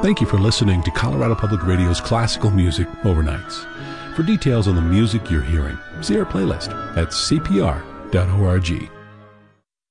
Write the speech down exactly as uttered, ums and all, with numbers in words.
Thank you for listening to Colorado Public Radio's Classical Music Overnights. For details on the music you're hearing, see our playlist at c p r dot org.